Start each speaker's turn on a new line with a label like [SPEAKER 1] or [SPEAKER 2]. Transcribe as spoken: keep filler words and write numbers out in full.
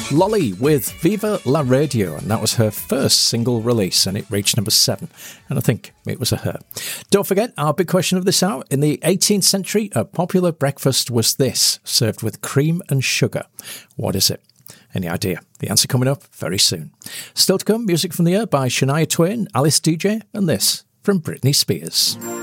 [SPEAKER 1] Lolly with Viva La Radio, and that was her first single release, and it reached number seven, and I think it was a her. Don't forget, our big question of this hour: in the eighteenth century, a popular breakfast was this, served with cream and sugar. What is it? Any idea? The answer coming up very soon. Still to come, music from the air by Shania Twain, Alice D J, and this from Britney Spears.